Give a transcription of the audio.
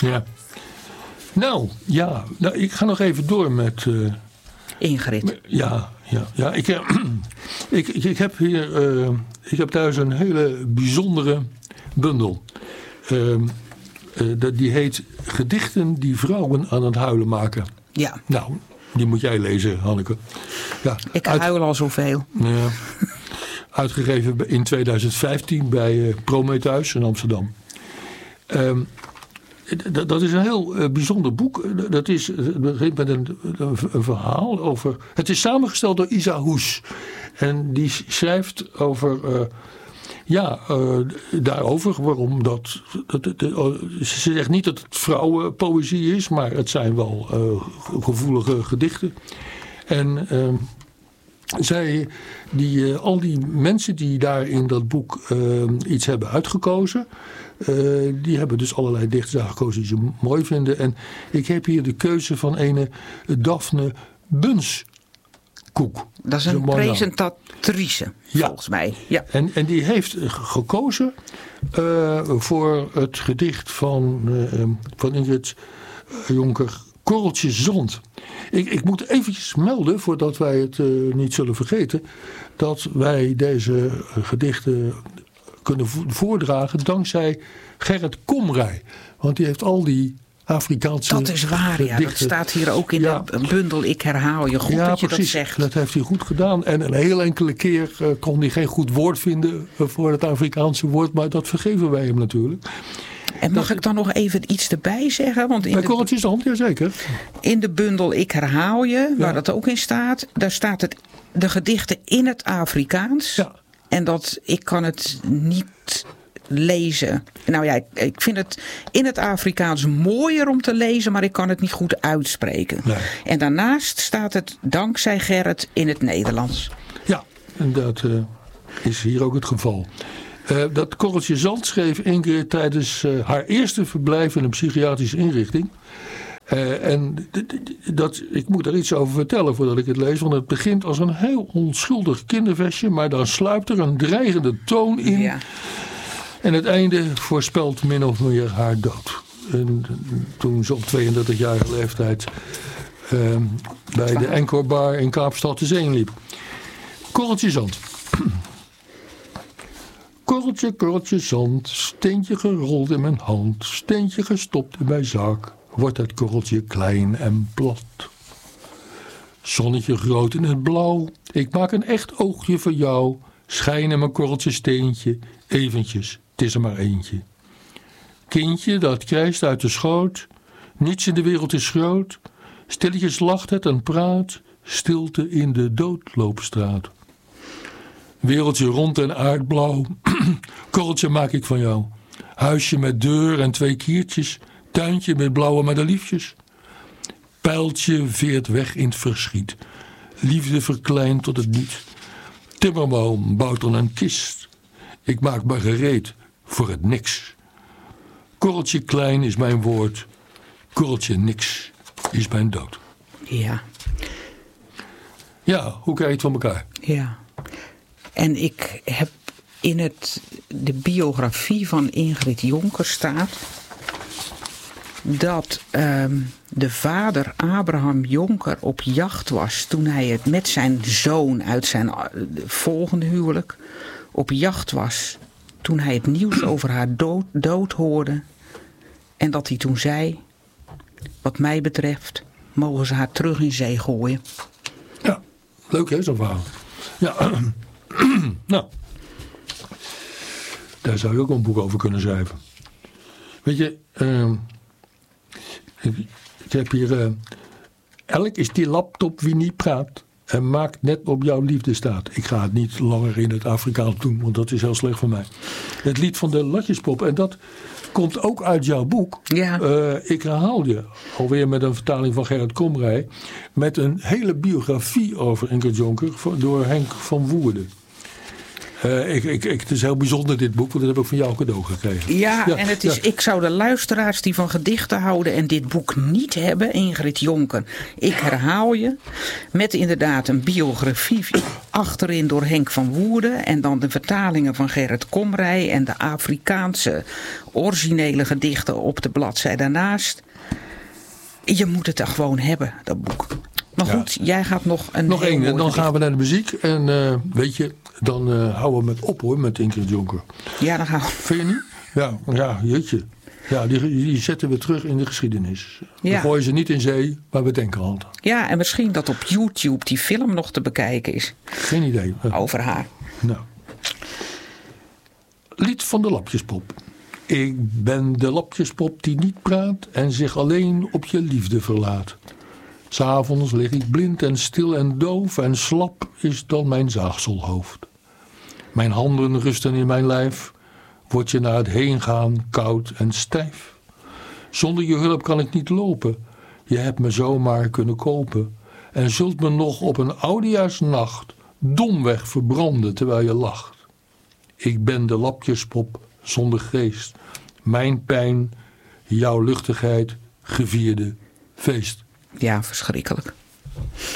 Ja. Nou, ik ga nog even door met... Ingrid. Ja. Ik heb hier... ik heb thuis een hele bijzondere bundel. Die heet Gedichten die vrouwen aan het huilen maken. Ja. Nou, die moet jij lezen, Hanneke. Ja, ik huil al zoveel. Ja, uitgegeven in 2015 bij Prometheus in Amsterdam. Dat is een heel bijzonder boek. Dat begint met een verhaal over... Het is samengesteld door Isa Hoes. En die schrijft over... daarover waarom dat... Ze zegt niet dat het vrouwenpoëzie is, maar het zijn wel gevoelige gedichten. En al die mensen die daar in dat boek iets hebben uitgekozen... die hebben dus allerlei dichters uitgekozen die ze mooi vinden. En ik heb hier de keuze van ene Daphne Bunskoek. Dat is een presentatrice, volgens mij. Ja. En die heeft gekozen voor het gedicht van Ingrid Jonker, Korreltje Zand. Ik moet eventjes melden, voordat wij het niet zullen vergeten, dat wij deze gedichten kunnen voordragen dankzij Gerrit Komrij. Want die heeft al die Afrikaanse Dat is waar, gedichten. ja. Dat staat hier ook in de bundel. Ik herhaal je goed dat je precies. dat zegt. Dat heeft hij goed gedaan. En een heel enkele keer kon hij geen goed woord vinden voor het Afrikaanse woord. Maar dat vergeven wij hem natuurlijk. En mag ik dan nog even iets erbij zeggen? Want bij Korreltje Zand, jazeker. In de bundel Ik herhaal je, waar dat ook in staat. Daar staat de gedichten in het Afrikaans. Ja. En ik kan het niet lezen. Nou ja, ik vind het in het Afrikaans mooier om te lezen, maar ik kan het niet goed uitspreken. Nee. En daarnaast staat het dankzij Gerrit in het Nederlands. Ja, en dat is hier ook het geval. Dat Korreltje Zand schreef Ingrid tijdens haar eerste verblijf in een psychiatrische inrichting. Ik moet er iets over vertellen voordat ik het lees. Want het begint als een heel onschuldig kinderversje. Maar dan sluipt er een dreigende toon in. Ja. En het einde voorspelt min of meer haar dood. En toen ze op 32-jarige leeftijd bij de Encore Bar in Kaapstad de Zee liep. Korreltje Zand. Korreltje, korreltje zand, steentje gerold in mijn hand, steentje gestopt in mijn zak, wordt het korreltje klein en plat. Zonnetje groot in het blauw, ik maak een echt oogje voor jou, schijn in mijn korreltje steentje, eventjes, het is er maar eentje. Kindje dat krijst uit de schoot, niets in de wereld is groot, stilletjes lacht het en praat, stilte in de doodloopstraat. Wereldje rond en aardblauw, korreltje maak ik van jou. Huisje met deur en 2 kiertjes, tuintje met blauwe madeliefjes. Pijltje veert weg in het verschiet, liefde verkleind tot het niet. Timmerman bouwt dan een kist, ik maak maar gereed voor het niks. Korreltje klein is mijn woord, korreltje niks is mijn dood. Ja. Ja, hoe krijg je het van elkaar? Ja. En ik heb in de biografie van Ingrid Jonker staat dat de vader Abraham Jonker op jacht was toen hij het met zijn zoon uit zijn volgende huwelijk op jacht was. Toen hij het nieuws over haar dood hoorde. En dat hij toen zei, wat mij betreft mogen ze haar terug in zee gooien. Ja, leuk hè, zo'n verhaal. Ja, nou, daar zou je ook een boek over kunnen schrijven. Weet je, ik heb hier, elk is die laptop wie niet praat en maakt net op jouw liefde staat. Ik ga het niet langer in het Afrikaans doen, want dat is heel slecht voor mij. Het lied van de Latjespop, en dat komt ook uit jouw boek. Ja. Ik herhaal je, alweer met een vertaling van Gerrit Komrij, met een hele biografie over Ingrid Jonker door Henk van Woerden. Het is heel bijzonder dit boek, want dat heb ik van jou cadeau gekregen. Ja, en het is, ik zou de luisteraars die van gedichten houden en dit boek niet hebben, Ingrid Jonker, ik herhaal je, met inderdaad een biografie achterin door Henk van Woerden en dan de vertalingen van Gerrit Komrij en de Afrikaanse originele gedichten op de bladzij daarnaast. Je moet het er gewoon hebben, dat boek. Maar goed, jij gaat nog een... Nog één, en dan gaan we naar de muziek. En weet je, dan houden we met op hoor, met Ingrid Jonker. Ja, dan gaan we. Vind je niet? Ja, jeetje. Ja, die zetten we terug in de geschiedenis. We gooien ze niet in zee, maar we denken altijd. Ja, en misschien dat op YouTube die film nog te bekijken is. Geen idee. Over haar. Nou. Lied van de Lapjespop. Ik ben de lapjespop die niet praat en zich alleen op je liefde verlaat. 'S Avonds lig ik blind en stil en doof en slap is dan mijn zaagselhoofd. Mijn handen rusten in mijn lijf, word je na het heengaan koud en stijf. Zonder je hulp kan ik niet lopen, je hebt me zomaar kunnen kopen en zult me nog op een oudejaarsnacht domweg verbranden terwijl je lacht. Ik ben de lapjespop zonder geest, mijn pijn, jouw luchtigheid, gevierde feest. Ja, verschrikkelijk.